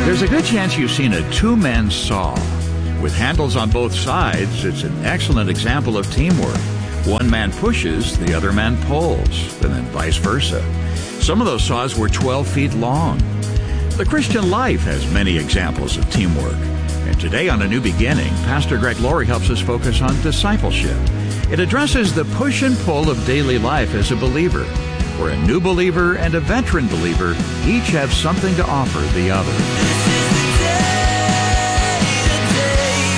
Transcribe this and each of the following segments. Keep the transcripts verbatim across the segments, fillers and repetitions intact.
There's a good chance you've seen a two-man saw. With handles on both sides, it's an excellent example of teamwork. One man pushes, the other man pulls, and then vice versa. Some of those saws were twelve feet long. The Christian life has many examples of teamwork. And today on A New Beginning, Pastor Greg Laurie helps us focus on discipleship. It addresses the push and pull of daily life as a believer, where a new believer and a veteran believer each have something to offer the other. This is the day, the day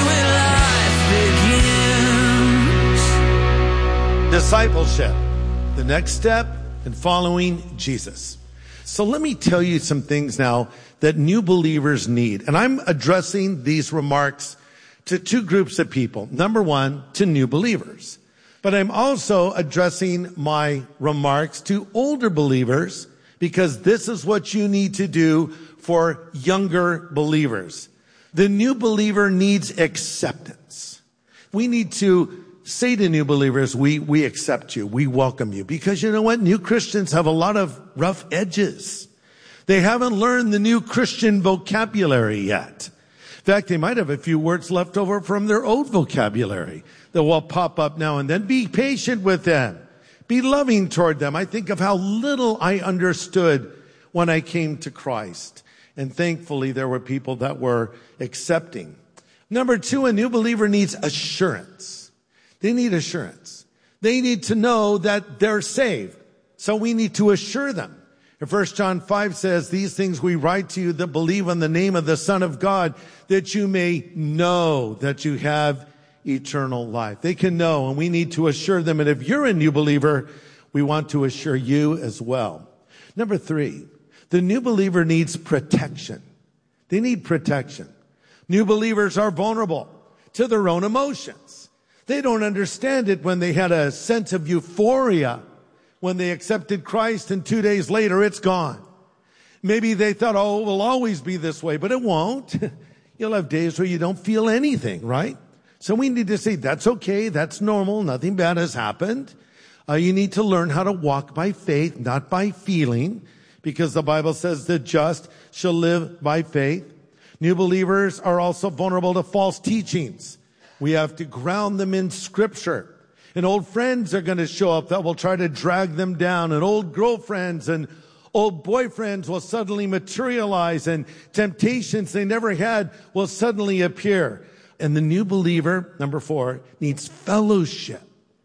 when life begins. Discipleship, the next step in following Jesus. So let me tell you some things now that new believers need. And I'm addressing these remarks to two groups of people. Number one, to new believers. But I'm also addressing my remarks to older believers because this is what you need to do for younger believers. The new believer needs acceptance. We need to say to new believers, we, we accept you. We welcome you. Because you know what? New Christians have a lot of rough edges. They haven't learned the new Christian vocabulary yet. In fact, they might have a few words left over from their old vocabulary that will pop up now and then. Be patient with them. Be loving toward them. I think of how little I understood when I came to Christ. And thankfully, there were people that were accepting. Number two, a new believer needs assurance. They need assurance. They need to know that they're saved. So we need to assure them. And First John five says, these things we write to you that believe on the name of the Son of God, that you may know that you have eternal life. They can know, and we need to assure them. And if you're a new believer, we want to assure you as well. Number three, the new believer needs protection. They need protection. New believers are vulnerable to their own emotions. They don't understand it when they had a sense of euphoria when they accepted Christ, and two days later it's gone. Maybe they thought, oh, it will always be this way, but it won't. You'll have days where you don't feel anything, right? So we need to say, that's okay, that's normal, nothing bad has happened. Uh, you need to learn how to walk by faith, not by feeling, because the Bible says the just shall live by faith. New believers are also vulnerable to false teachings. We have to ground them in Scripture. And old friends are going to show up that will try to drag them down. And old girlfriends and old boyfriends will suddenly materialize. And temptations they never had will suddenly appear. And the new believer, number four, needs fellowship.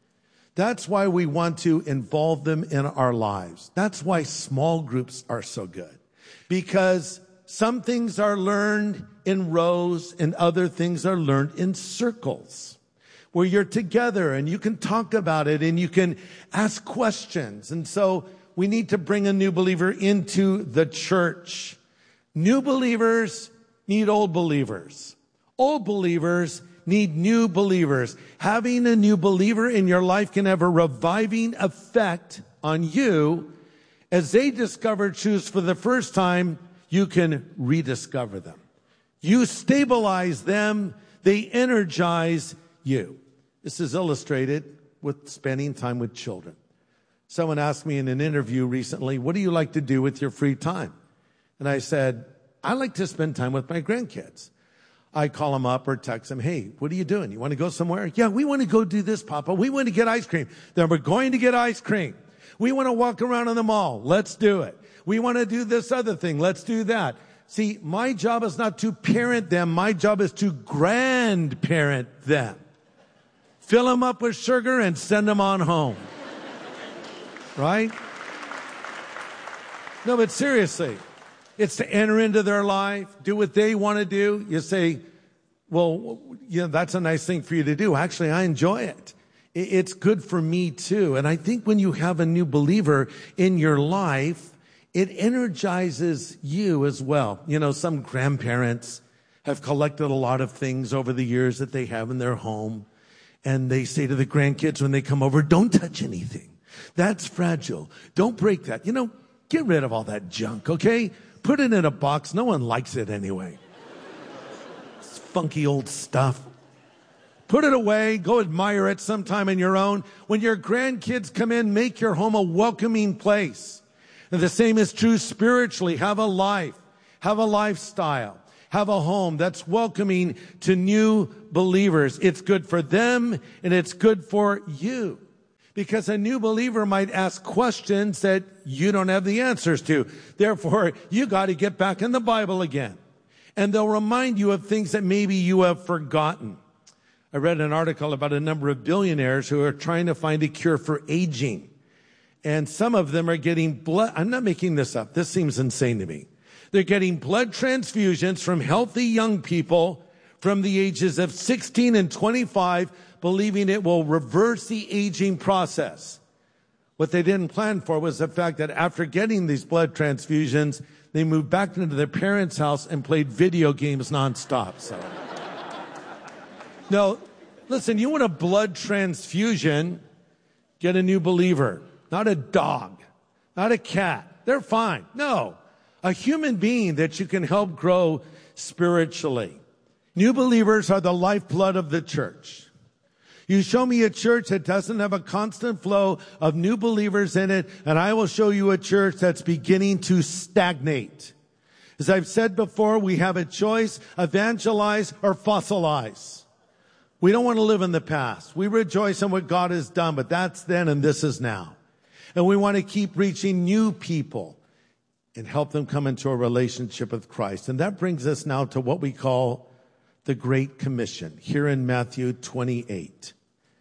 That's why we want to involve them in our lives. That's why small groups are so good. Because some things are learned in rows and other things are learned in circles, where you're together and you can talk about it and you can ask questions. And so we need to bring a new believer into the church. New believers need old believers. Old believers need new believers. Having a new believer in your life can have a reviving effect on you. As they discover truths for the first time, you can rediscover them. You stabilize them. They energize you. This is illustrated with spending time with children. Someone asked me in an interview recently, what do you like to do with your free time? And I said, I like to spend time with my grandkids. I call them up or text them, hey, what are you doing? You want to go somewhere? Yeah, we want to go do this, Papa. We want to get ice cream. Then we're going to get ice cream. We want to walk around in the mall. Let's do it. We want to do this other thing. Let's do that. See, my job is not to parent them. My job is to grandparent them. Fill them up with sugar and send them on home. Right? No, but seriously, it's to enter into their life, do what they want to do. You say, well, yeah, that's a nice thing for you to do. Actually, I enjoy it. It's good for me too. And I think when you have a new believer in your life, it energizes you as well. You know, some grandparents have collected a lot of things over the years that they have in their home. And they say to the grandkids when they come over, don't touch anything. That's fragile. Don't break that. You know, get rid of all that junk, okay? Put it in a box. No one likes it anyway. It's funky old stuff. Put it away. Go admire it sometime on your own. When your grandkids come in, make your home a welcoming place. And the same is true spiritually. Have a life. have a lifestyle, have a home that's welcoming to new believers. It's good for them and it's good for you. Because a new believer might ask questions that you don't have the answers to. Therefore, you got to get back in the Bible again. And they'll remind you of things that maybe you have forgotten. I read an article about a number of billionaires who are trying to find a cure for aging. And some of them are getting blood. I'm not making this up. This seems insane to me. They're getting blood transfusions from healthy young people from the ages of sixteen and twenty-five, believing it will reverse the aging process. What they didn't plan for was the fact that after getting these blood transfusions, they moved back into their parents' house and played video games nonstop. So, no, listen, you want a blood transfusion, get a new believer, not a dog, not a cat. They're fine. No, a human being that you can help grow spiritually. New believers are the lifeblood of the church. You show me a church that doesn't have a constant flow of new believers in it, and I will show you a church that's beginning to stagnate. As I've said before, we have a choice: evangelize or fossilize. We don't want to live in the past. We rejoice in what God has done, but that's then and this is now. And we want to keep reaching new people and help them come into a relationship with Christ. And that brings us now to what we call the Great Commission, here in Matthew twenty-eight.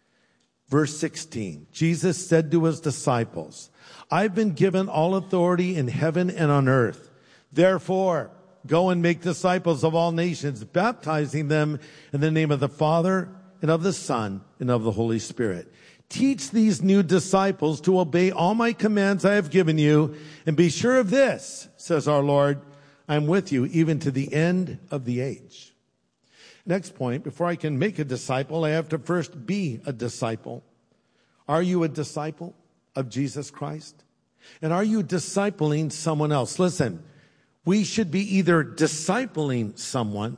Verse sixteen, Jesus said to his disciples, I've been given all authority in heaven and on earth. Therefore, go and make disciples of all nations, baptizing them in the name of the Father and of the Son and of the Holy Spirit. Teach these new disciples to obey all my commands I have given you, and be sure of this, says our Lord, I'm with you even to the end of the age. Next point, before I can make a disciple, I have to first be a disciple. Are you a disciple of Jesus Christ? And are you discipling someone else? Listen, we should be either discipling someone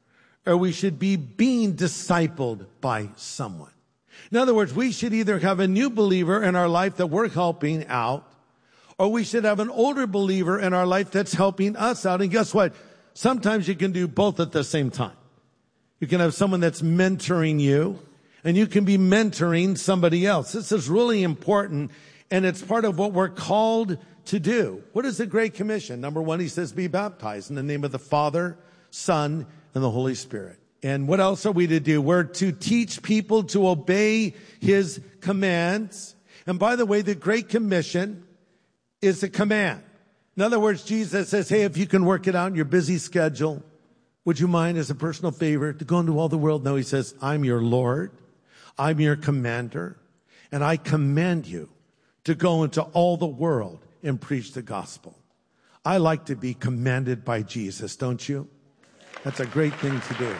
or we should be being discipled by someone. In other words, we should either have a new believer in our life that we're helping out, or we should have an older believer in our life that's helping us out. And guess what? Sometimes you can do both at the same time. You can have someone that's mentoring you, and you can be mentoring somebody else. This is really important, and it's part of what we're called to do. What is the Great Commission? Number one, he says, be baptized in the name of the Father, Son, and the Holy Spirit. And what else are we to do? We're to teach people to obey his commands. And by the way, the Great Commission is a command. In other words, Jesus says, hey, if you can work it out in your busy schedule, would you mind, as a personal favor, to go into all the world? No, he says, I'm your Lord, I'm your commander, and I command you to go into all the world and preach the gospel. I like to be commanded by Jesus, don't you? That's a great thing to do.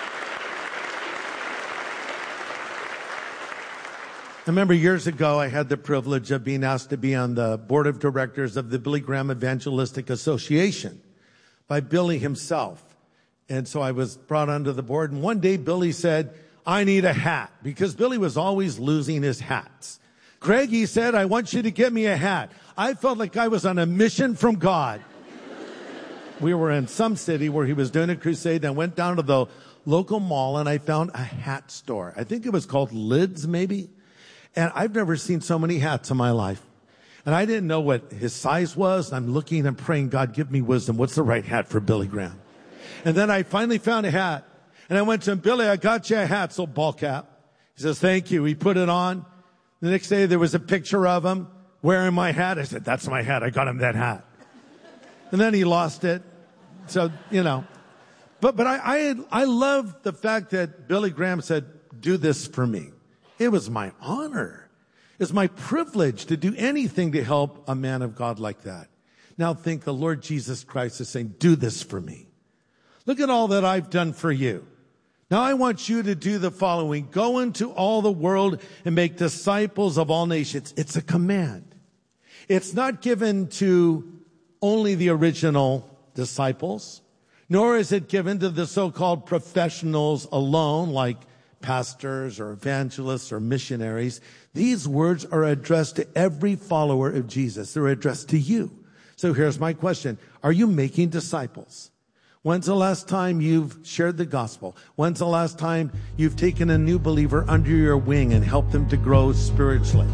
I remember years ago, I had the privilege of being asked to be on the board of directors of the Billy Graham Evangelistic Association by Billy himself. And so I was brought onto the board. And one day Billy said, I need a hat, because Billy was always losing his hats. Craig, he said, I want you to get me a hat. I felt like I was on a mission from God. We were in some city where he was doing a crusade. I went down to the local mall and I found a hat store. I think it was called Lids, maybe. And I've never seen so many hats in my life. And I didn't know what his size was. I'm looking and praying, God, give me wisdom. What's the right hat for Billy Graham? And then I finally found a hat. And I went to him, Billy, I got you a hat, so ball cap. He says, thank you. He put it on. The next day there was a picture of him wearing my hat. I said, that's my hat. I got him that hat. And then he lost it. So, you know. But but I I, I love the fact that Billy Graham said, do this for me. It was my honor. It's my privilege to do anything to help a man of God like that. Now think, the Lord Jesus Christ is saying, do this for me. Look at all that I've done for you. Now I want you to do the following. Go into all the world and make disciples of all nations. It's a command. It's not given to only the original disciples, nor is it given to the so-called professionals alone, like pastors or evangelists or missionaries. These words are addressed to every follower of Jesus. They're addressed to you. So here's my question. Are you making disciples? When's the last time you've shared the gospel? When's the last time you've taken a new believer under your wing and helped them to grow spiritually?